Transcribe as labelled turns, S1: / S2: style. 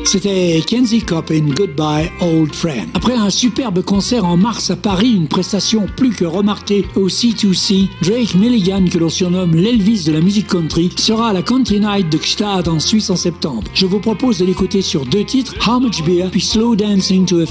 S1: C'était Kenzie Coppin, Goodbye Old Friend. Après un superbe concert en mars à Paris, une prestation plus que remarquée au C2C, Drake Milligan, que l'on surnomme l'Elvis de la musique country, sera à la Country Night de Gstaad en Suisse en septembre. Je vous propose de l'écouter sur 2 titres, How Much Beer puis Slow Dancing to a